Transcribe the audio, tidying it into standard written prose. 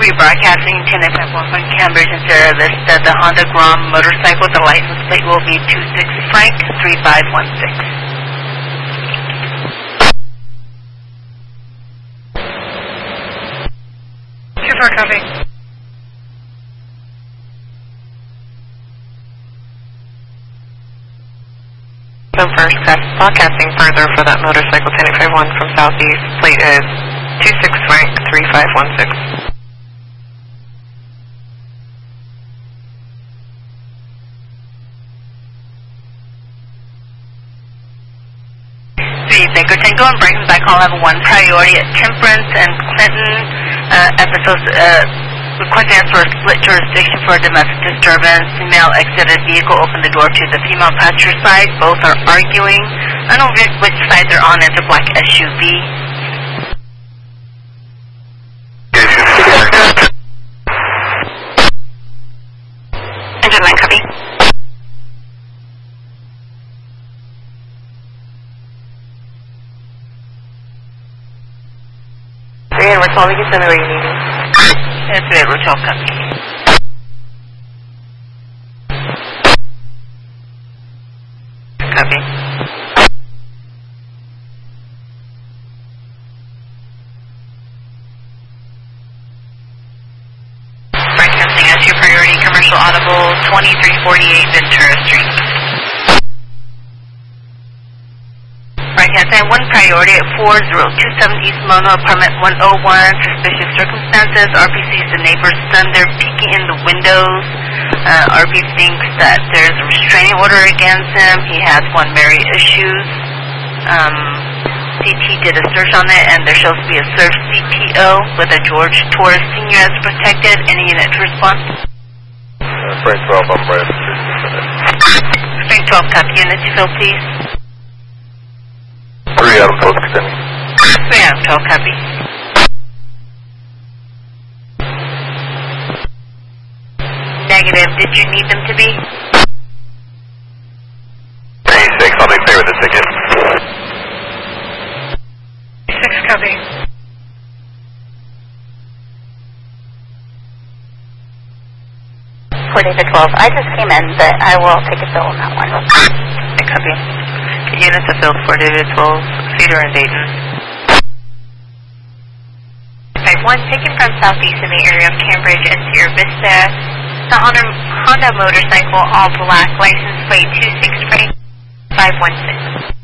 rebroadcasting 10.1 from Cambridge and Sierra Vista. The Honda Grom motorcycle, the license plate will be 26 Frank 3516. 24 copy. So first, broadcasting further for that motorcycle 1051 from Southeast. Plate is 26 Frank 3516. Baker Tango and Brighton by call have 1 priority at Temperance and Clinton. Episodes requesting us for a split jurisdiction for a domestic disturbance. Female exited vehicle, opened the door to the female passenger side. Both are arguing. I don't know which side they're on. It's a black SUV. Engine line copy. And we're told we can send me where you need me. That's it, we're 12 copy. Copy. Broadcasting as your priority commercial audible 2348 Ventura Street. Broadcasting 1 priority at 4027 East Mono, apartment 101. Suspicious circumstances. RP sees the neighbor's son. They're peeking in the windows. RP thinks that there's a restraining order against him. He has 1 married issues. CT did a search on it, and there shows to be a search CPO with a George Torres Sr. as protected. Any unit to respond? Frank 12, I'm ready. Frank 12, copy. Unit to fill, please. 3 out of 12 extending. 3 out of 12, copy. Negative. Did you need them to be? 36, I'll make favor of the ticket. 6 copy. To 12. I just came in, but I will take a fill on that one. Copy. Units of field 4 to 12, Cedar and Dayton. 51 taken from southeast in the area of Cambridge and Sierra Vista. The Honda motorcycle, all black, license plate 26 Frank 516.